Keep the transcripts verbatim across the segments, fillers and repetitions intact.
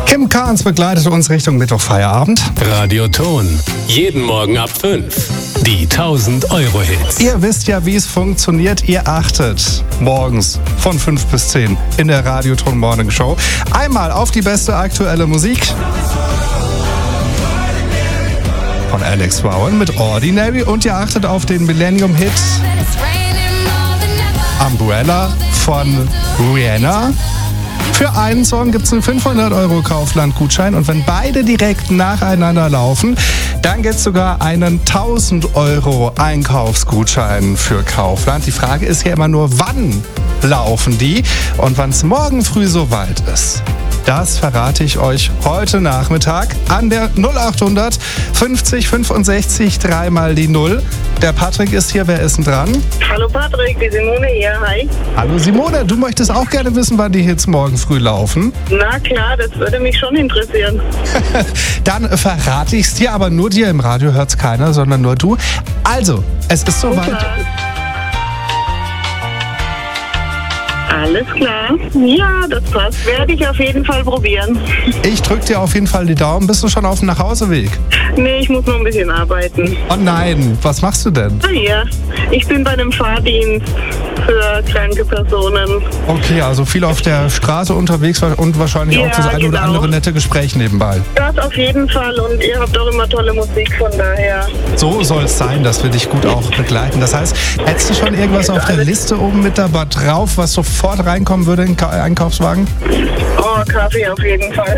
Kim Carnes begleitet uns Richtung Mittwochfeierabend. Radioton. Jeden Morgen ab fünf. Die tausend Euro Hits. Ihr wisst ja, wie es funktioniert. Ihr achtet morgens von fünf bis zehn in der Radioton Morning Show einmal auf die beste aktuelle Musik von Alex Warren mit Ordinary und ihr achtet auf den Millennium-Hit Umbrella von Rihanna. Für einen Song gibt es einen fünfhundert Euro Kaufland-Gutschein und wenn beide direkt nacheinander laufen, dann gibt es sogar einen tausend Euro Einkaufsgutschein für Kaufland. Die Frage ist ja immer nur, wann laufen die? Und wann es morgen früh soweit ist, das verrate ich euch heute Nachmittag an der null achthundert fünfzig fünfundsechzig dreimal die null. Der Patrick ist hier, wer ist denn dran? Hallo Patrick, die Simone hier, hi. Hallo Simone, du möchtest auch gerne wissen, wann die Hits morgen früh laufen? Na klar, das würde mich schon interessieren. Dann verrate ich es dir, aber nur dir im Radio hört es keiner, sondern nur du. Also, es ist soweit. Okay. Alles klar. Ja, das passt. Werde ich auf jeden Fall probieren. Ich drücke dir auf jeden Fall die Daumen. Bist du schon auf dem Nachhauseweg? Nee, ich muss noch ein bisschen arbeiten. Oh nein, was machst du denn? Ah ja, ich bin bei einem Fahrdienst für kranke Personen. Okay, also viel auf der Straße unterwegs und wahrscheinlich Ja, auch das ein genau. oder andere nette Gespräch nebenbei. Das auf jeden Fall und ihr habt auch immer tolle Musik, von daher. So soll es sein, dass wir dich gut auch begleiten. Das heißt, hättest du schon irgendwas auf der Liste oben mit dabei drauf, was sofort reinkommen würde in den Einkaufswagen? Oh, Kaffee auf jeden Fall.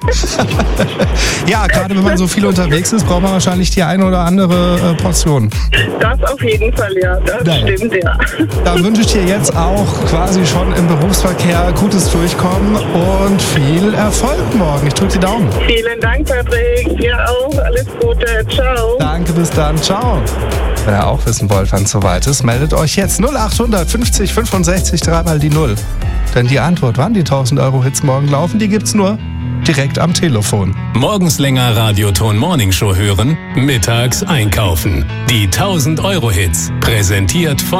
Ja, gerade wenn man so viel unterwegs ist, braucht man wahrscheinlich die eine oder andere äh, Portion. Das auf jeden Fall, ja. Das Nein. stimmt, ja. Dann wünsche ich dir jetzt auch quasi schon im Berufsverkehr gutes Durchkommen und viel Erfolg morgen. Ich drücke die Daumen. Vielen Dank, Patrick. Dir auch. Alles Gute. Ciao. Danke, bis dann. Ciao. Wenn ihr auch wissen wollt, wann es soweit ist, meldet euch jetzt null achthundert fünfzig fünfundsechzig dreimal die null. Denn die Antwort, wann die tausend Euro Hits morgen laufen, die gibt's nur direkt am Telefon. Morgens länger Radioton Morning Show hören, mittags einkaufen. Die tausend Euro Hits. Präsentiert von